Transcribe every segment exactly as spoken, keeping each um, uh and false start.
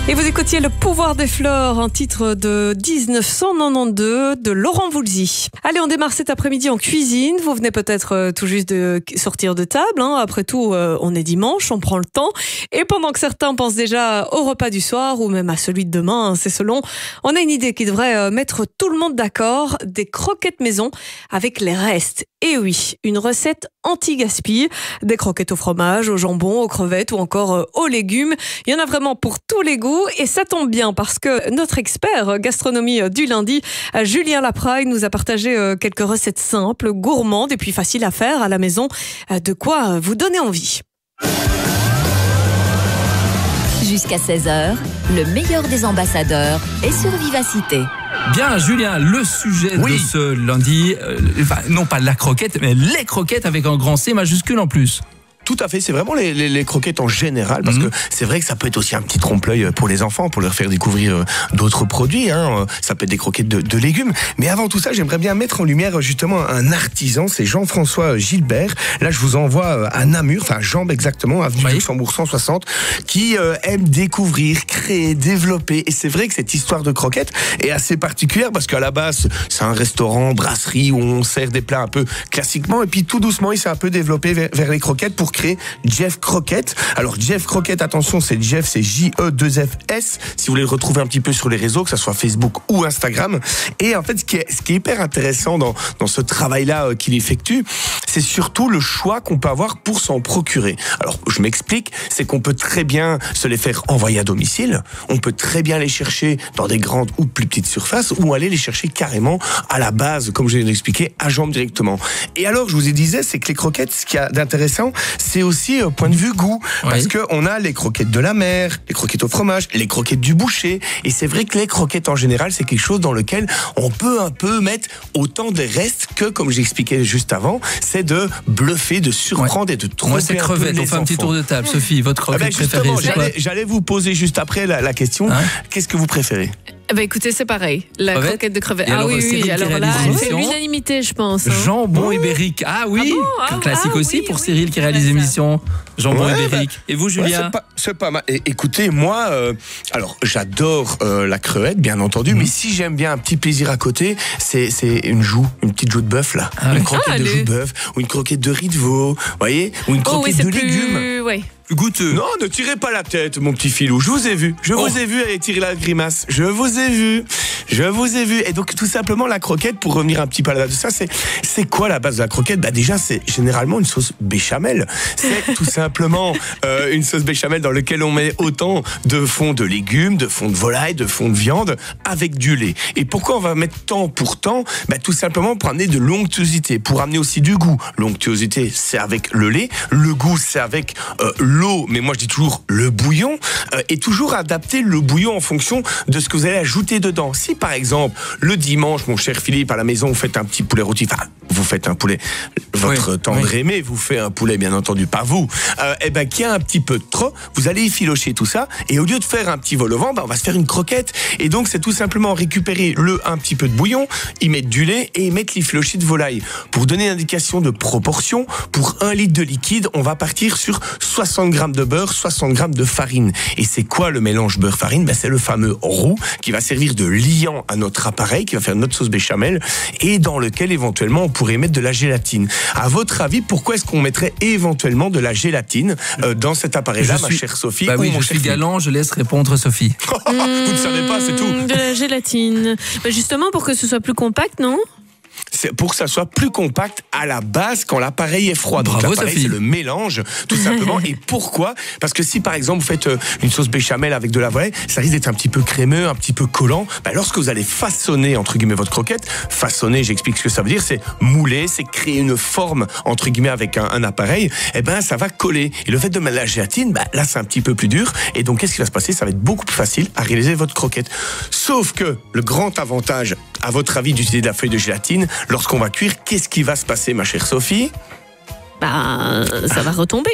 Et vous écoutiez Le pouvoir des fleurs, un titre de dix-neuf cent quatre-vingt-douze de Laurent Voulzy. Allez, on démarre cet après-midi en cuisine. Vous venez peut-être tout juste de sortir de table. Hein. Après tout, on est dimanche, on prend le temps. Et pendant que certains pensent déjà au repas du soir ou même à celui de demain, c'est selon, on a une idée qui devrait mettre tout le monde d'accord. Des croquettes maison avec les restes. Et oui, une recette anti-gaspi. Des croquettes au fromage, au jambon, aux crevettes ou encore aux légumes. Il y en a vraiment pour tous les goûts. Et ça tombe bien parce que notre expert gastronomie du lundi, Julien Lapraille, nous a partagé quelques recettes simples, gourmandes et puis faciles à faire à la maison. De quoi vous donner envie. Jusqu'à seize heures, le meilleur des ambassadeurs est sur Vivacité. Bien, Julien, le sujet oui. de ce lundi, euh, enfin, non pas la croquette, mais les croquettes avec un grand C majuscule en plus. Tout à fait, c'est vraiment les, les, les croquettes en général, parce mmh. que c'est vrai que ça peut être aussi un petit trompe-l'œil pour les enfants, pour leur faire découvrir d'autres produits, hein. Ça peut être des croquettes de, de légumes, mais avant tout ça, j'aimerais bien mettre en lumière justement un artisan, c'est Jean-François Gilbert. Là, je vous envoie à Namur, enfin Jambes exactement, avenue oui. Luxembourg cent soixante, qui euh, aime découvrir, créer, développer, et c'est vrai que cette histoire de croquettes est assez particulière, parce qu'à la base, c'est un restaurant, brasserie, où on sert des plats un peu classiquement, et puis tout doucement, il s'est un peu développé vers, vers les croquettes pour créer Jeff Croquette. Alors Jeff Croquette, attention, c'est Jeff, c'est J E deux F S, si vous voulez le retrouver un petit peu sur les réseaux, que ce soit Facebook ou Instagram. Et en fait, ce qui est, ce qui est hyper intéressant dans, dans ce travail-là euh, qu'il effectue, c'est surtout le choix qu'on peut avoir pour s'en procurer. Alors, je m'explique, c'est qu'on peut très bien se les faire envoyer à domicile, on peut très bien les chercher dans des grandes ou plus petites surfaces, ou aller les chercher carrément à la base, comme je viens d'expliquer, à Jambes directement. Et alors, je vous ai disais, c'est que les croquettes, ce qu'il y a d'intéressant, c'est aussi au point de vue goût, oui. parce que on a les croquettes de la mer, les croquettes au fromage, les croquettes du boucher, et c'est vrai que les croquettes en général, c'est quelque chose dans lequel on peut un peu mettre autant de restes que, comme j'expliquais juste avant, c'est de bluffer, de surprendre ouais. et de tromper. Moi, c'est crevettes. On fait un petit tour de table. Sophie, votre croquette ah ben préférée, c'est quoi ? J'allais, j'allais vous poser juste après la, la question. Hein ? Qu'est-ce que vous préférez ? Eh ben écoutez, c'est pareil, la crevette. croquette de crevettes. Et ah alors, oui, oui, alors là, elle fait l'unanimité, je pense. Hein. Jambon ibérique. Ah oui, ah bon ah, classique ah, aussi oui, pour oui, Cyril oui, qui réalise l'émission. Jambon ouais, ibérique. Bah, et vous, Julien ? Ouais, c'est, pas, c'est pas mal. Et, écoutez, moi, euh, alors j'adore euh, la crevette, bien entendu, mmh. mais si j'aime bien un petit plaisir à côté, c'est, c'est une joue, une petite joue de bœuf là, ah, une croquette ah, de joue de bœuf, ou une croquette de riz de veau, voyez, ou une croquette oh, oui, de plus... légumes. Ouais. Goûteux. Non, ne tirez pas la tête, mon petit filou. Je vous ai vu. Je oh. vous ai vu aller tirer la grimace. Je vous ai vu. Je vous ai vu. Et donc, tout simplement, la croquette, pour revenir un petit peu à la base de ça, c'est, c'est quoi la base de la croquette ? Bah, déjà, c'est généralement une sauce béchamel. C'est tout simplement euh, une sauce béchamel dans laquelle on met autant de fond de légumes, de fond de volaille, de fond de viande, avec du lait. Et pourquoi on va mettre temps pour temps ? Bah, tout simplement pour amener de l'onctuosité, pour amener aussi du goût. L'onctuosité, c'est avec le lait. Le goût, c'est avec euh, l'eau, mais moi je dis toujours le bouillon, euh, et toujours adapter le bouillon en fonction de ce que vous allez ajouter dedans. Si par exemple, le dimanche, mon cher Philippe, à la maison, vous faites un petit poulet rôti, enfin, vous faites un poulet, votre oui, tendre oui. aimé vous fait un poulet, bien entendu, pas vous, euh, et ben, qu'il y a un petit peu de trop, vous allez effilocher tout ça, et au lieu de faire un petit vol au vent, ben, on va se faire une croquette. Et donc, c'est tout simplement récupérer le, un petit peu de bouillon, y mettre du lait, et y mettre l'effiloché de volaille. Pour donner une indication de proportion, pour un litre de liquide, on va partir sur soixante grammes de beurre, soixante grammes de farine. Et c'est quoi le mélange beurre-farine ? Ben, c'est le fameux roux qui va servir de liant à notre appareil, qui va faire notre sauce béchamel, et dans lequel éventuellement on pourrait mettre de la gélatine. À votre avis, pourquoi est-ce qu'on mettrait éventuellement de la gélatine euh, dans cet appareil-là, je ma suis... chère Sophie ? Bah oui, je suis galant, je laisse répondre Sophie. Vous ne savez pas, c'est tout. De la gélatine. Bah justement pour que ce soit plus compact, non ? C'est pour que ça soit plus compact à la base quand l'appareil est froid. Donc Bravo, l'appareil, Sophie. C'est le mélange, tout simplement. Et pourquoi ? Parce que si, par exemple, vous faites une sauce béchamel avec de la volaille, ça risque d'être un petit peu crémeux, un petit peu collant. Bah, lorsque vous allez façonner, entre guillemets, votre croquette, façonner, j'explique ce que ça veut dire, c'est mouler, c'est créer une forme, entre guillemets, avec un, un appareil, et ben ça va coller. Et le fait de mettre la gélatine, bah, là, c'est un petit peu plus dur. Et donc, qu'est-ce qui va se passer ? Ça va être beaucoup plus facile à réaliser votre croquette. Sauf que le grand avantage, à votre avis, d'utiliser de la feuille de gélatine, lorsqu'on va cuire, qu'est-ce qui va se passer, ma chère Sophie ? Bah, ça va retomber.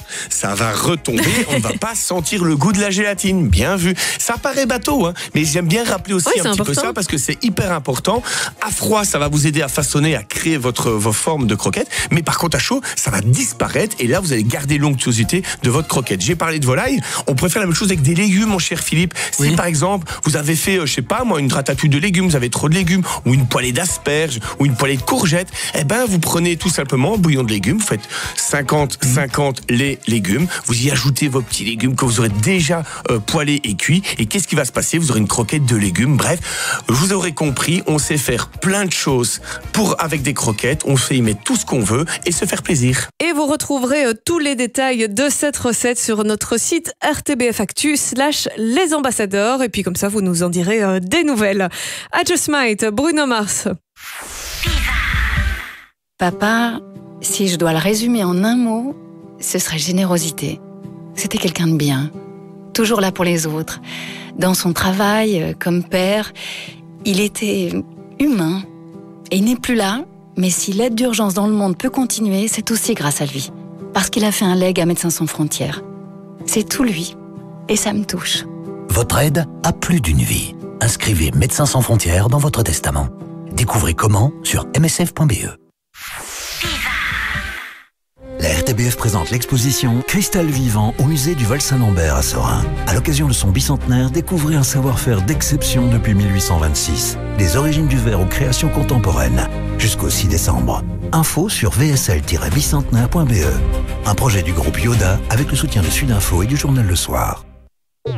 ça va retomber, on ne va pas sentir le goût de la gélatine. Bien vu. Ça paraît bateau, hein, mais j'aime bien rappeler aussi oui, un petit important. peu ça parce que c'est hyper important. À froid, ça va vous aider à façonner, à créer votre, vos formes de croquettes, mais par contre à chaud, ça va disparaître et là vous allez garder l'onctuosité de votre croquette. J'ai parlé de volaille, on pourrait faire la même chose avec des légumes, mon cher Philippe. Si oui. par exemple vous avez fait, euh, je sais pas moi, une ratatouille de légumes, vous avez trop de légumes, ou une poêlée d'asperges, ou une poêlée de courgettes, eh ben vous prenez tout simplement un bouillon de légumes, vous faites cinquante cinquante les légumes, vous y ajoutez vos petits légumes que vous aurez déjà euh, poêlés et cuits, et qu'est-ce qui va se passer? Vous aurez une croquette de légumes. Bref, vous aurez compris, on sait faire plein de choses pour avec des croquettes, on sait y mettre tout ce qu'on veut et se faire plaisir. Et vous retrouverez euh, tous les détails de cette recette sur notre site R T B F Actu slash les ambassadeurs. Et puis comme ça, vous nous en direz euh, des nouvelles. I Just Might, Bruno Mars. Papa, si je dois le résumer en un mot, ce serait générosité. C'était quelqu'un de bien, toujours là pour les autres. Dans son travail, comme père, il était humain. Et il n'est plus là, mais si l'aide d'urgence dans le monde peut continuer, c'est aussi grâce à lui. Parce qu'il a fait un leg à Médecins sans frontières. C'est tout lui. Et ça me touche. Votre aide a plus d'une vie. Inscrivez Médecins sans frontières dans votre testament. Découvrez comment sur m s f point b e. La R T B F présente l'exposition Cristal vivant au musée du Val-Saint-Lambert à Sorin. À l'occasion de son bicentenaire, découvrez un savoir-faire d'exception depuis mille huit cent vingt-six. Des origines du verre aux créations contemporaines. Jusqu'au six décembre. Info sur v s l tiret bicentenaire point b e. Un projet du groupe Yoda avec le soutien de Sudinfo et du journal Le Soir.